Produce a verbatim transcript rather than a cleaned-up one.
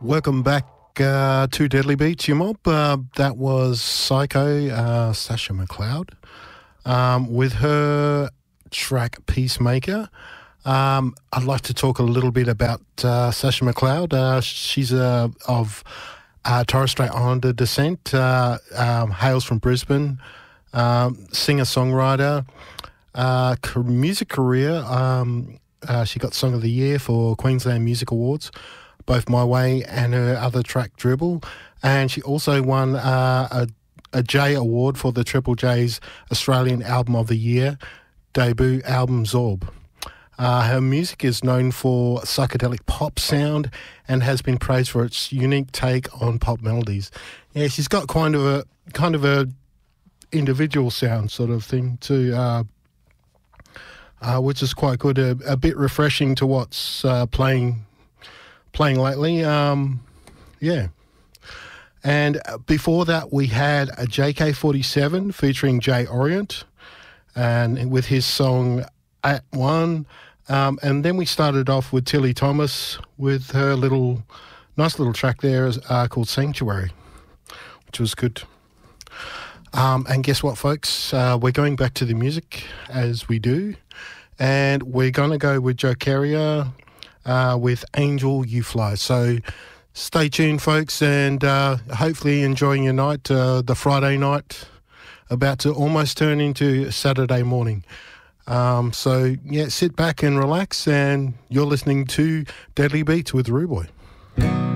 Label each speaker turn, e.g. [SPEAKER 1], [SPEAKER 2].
[SPEAKER 1] Welcome back uh, to Deadly Beats, your mob. Uh, that was Psycho, uh, Sasha McLeod, um, with her track Peacemaker. Um, I'd like to talk a little bit about uh, Sasha McLeod. Uh, she's uh, of uh, Torres Strait Islander descent, uh, um, hails from Brisbane, um, singer-songwriter, uh, music career. Um, uh, she got Song of the Year for Queensland Music Awards, both My Way and her other track Dribble. And she also won uh, a, a J Award for the Triple J's Australian Album of the Year debut album Zorb. Uh, her music is known for psychedelic pop sound and has been praised for its unique take on pop melodies. Yeah, she's got kind of a kind of a individual sound sort of thing too, uh, uh, which is quite good. A, a bit refreshing to what's uh, playing playing lately. Um, yeah. And before that, we had a J K forty-seven featuring Jay Orient, and with his song At One. Um, and then we started off with Tilly Thomas with her little, nice little track there uh, called Sanctuary, which was good. Um, and guess what, folks? Uh, we're going back to the music as we do, and we're going to go with Joe Carrier uh, with Angel You Fly. So stay tuned, folks, and uh, hopefully enjoying your night, uh, the Friday night, about to almost turn into Saturday morning. Um, so, yeah, sit back and relax, and you're listening to Deadly Beats with Rude Boy.